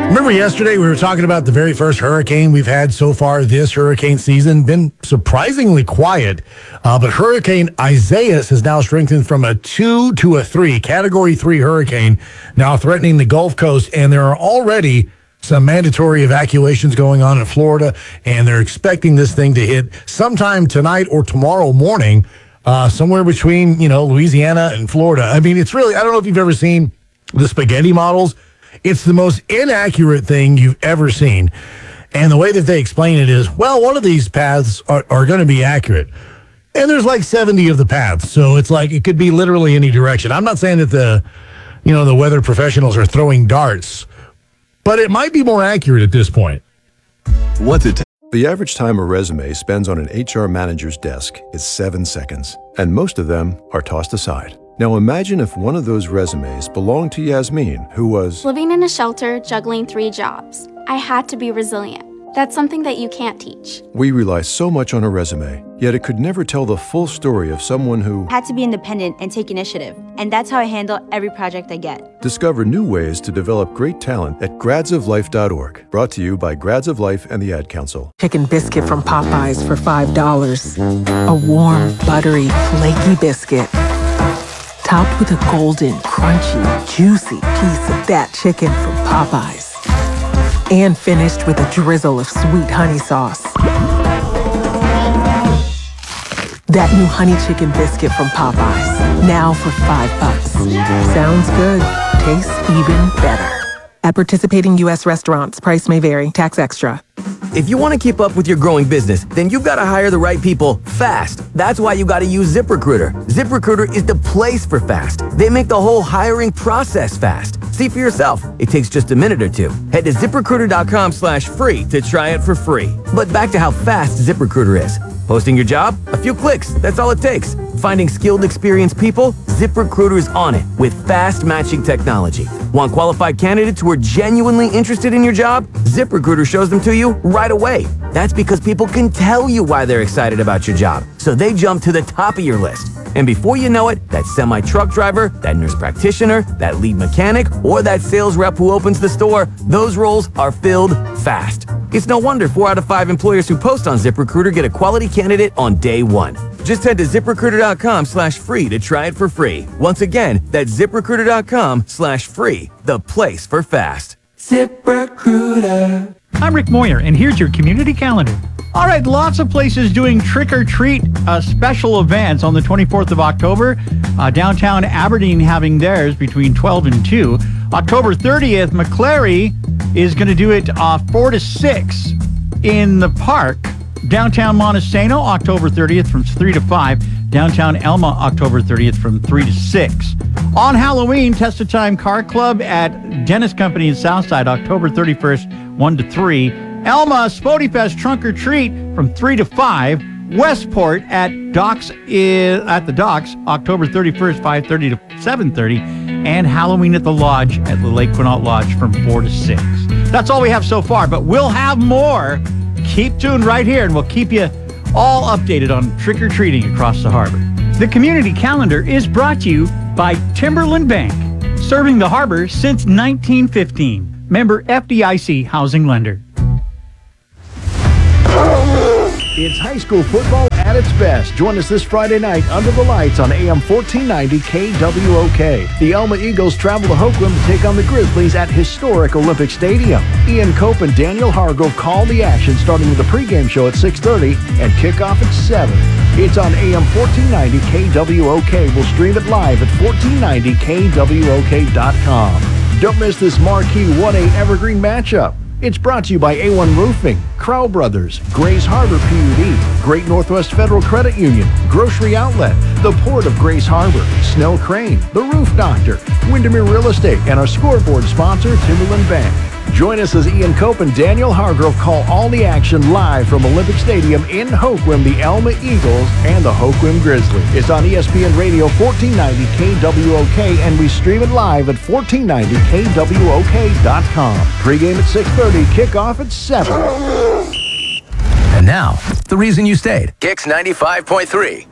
Remember yesterday we were talking about the very first hurricane we've had so far this hurricane season? Been surprisingly quiet, but Hurricane Isaias has now strengthened from a 2 to a 3, Category 3 hurricane, now threatening the Gulf Coast, and there are already some mandatory evacuations going on in Florida, and they're expecting this thing to hit sometime tonight or tomorrow morning, somewhere between, Louisiana and Florida. I mean, it's really, I don't know if you've ever seen the spaghetti models. It's the most inaccurate thing you've ever seen. And the way that they explain it is, well, one of these paths are going to be accurate. And there's like 70 of the paths. So it's like it could be literally any direction. I'm not saying that the weather professionals are throwing darts, but it might be more accurate at this point. The average time a resume spends on an HR manager's desk is 7 seconds, and most of them are tossed aside. Now imagine if one of those resumes belonged to Yasmin, who was living in a shelter, juggling 3 jobs. I had to be resilient. That's something that you can't teach. We rely so much on a resume, yet it could never tell the full story of someone who had to be independent and take initiative. And that's how I handle every project I get. Discover new ways to develop great talent at gradsoflife.org. Brought to you by Grads of Life and the Ad Council. Chicken biscuit from Popeyes for $5. A warm, buttery, flaky biscuit, topped with a golden, crunchy, juicy piece of that chicken from Popeyes. And finished with a drizzle of sweet honey sauce. That new honey chicken biscuit from Popeyes, now for $5. Sounds good. Tastes even better. At participating U.S. restaurants, price may vary. Tax extra. If you want to keep up with your growing business, then you've got to hire the right people fast. That's why you got to use ZipRecruiter. ZipRecruiter is the place for fast. They make the whole hiring process fast. See for yourself. It takes just a minute or two. Head to ZipRecruiter.com/free to try it for free. But back to how fast ZipRecruiter is. Posting your job? A few clicks. That's all it takes. Finding skilled, experienced people? ZipRecruiter is on it with fast matching technology. Want qualified candidates who are genuinely interested in your job? ZipRecruiter shows them to you right away. That's because people can tell you why they're excited about your job, so they jump to the top of your list. And before you know it, that semi-truck driver, that nurse practitioner, that lead mechanic, or that sales rep who opens the store, those roles are filled fast. It's no wonder 4 out of 5 employers who post on ZipRecruiter get a quality candidate on day one. Just head to ZipRecruiter.com/free to try it for free. Once again, that's ZipRecruiter.com/free, the place for fast. ZipRecruiter. I'm Rick Moyer, and here's your community calendar. All right, lots of places doing trick-or-treat special events on the 24th of October. Downtown Aberdeen having theirs between 12 and 2. October 30th, McClary is going to do it 4 to 6 in the park. Downtown Montesano, October 30th from 3 to 5. Downtown Elma, October 30th from 3 to 6. On Halloween, Test of Time Car Club at Dennis Company in Southside, October 31st, 1 to 3. Elma, Spody Fest Trunk or Treat from 3 to 5. Westport at the Docks, October 31st, 5:30 to 7:30. And Halloween at the Lodge at the Lake Quinault Lodge from 4 to 6. That's all we have so far, but we'll have more. Keep tuned right here, and we'll keep you all updated on trick-or-treating across the harbor. The community calendar is brought to you by Timberland Bank, serving the harbor since 1915. Member FDIC Housing Lender. It's high school football at its best. Join us this Friday night under the lights on AM 1490 KWOK. The Elma Eagles travel to Hoquiam to take on the Grizzlies at historic Olympic Stadium. Ian Cope and Daniel Hargrove call the action, starting with the pregame show at 6:30 and kickoff at 7. It's on AM 1490 KWOK. We'll stream it live at 1490KWOK.com. Don't miss this marquee 1A Evergreen matchup. It's brought to you by A1 Roofing, Crow Brothers, Grays Harbor PUD, Great Northwest Federal Credit Union, Grocery Outlet, the Port of Grays Harbor, Snell Crane, The Roof Doctor, Windermere Real Estate, and our scoreboard sponsor, Timberland Bank. Join us as Ian Cope and Daniel Hargrove call all the action live from Olympic Stadium in Hoquiam, the Elma Eagles and the Hoquiam Grizzlies. It's on ESPN Radio 1490 KWOK, and we stream it live at 1490KWOK.com. Pre-game at 6:30, kickoff at 7. And now, the reason you stayed. Kicks 95.3.